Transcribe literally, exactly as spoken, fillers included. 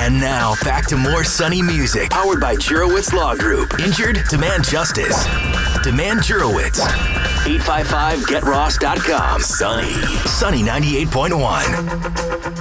And now, back to more Sunny music. Powered by Jurowitz Law Group. Injured? Demand justice. Demand Jurowitz. eight five five get ross dot com. Sunny. Sunny ninety-eight point one.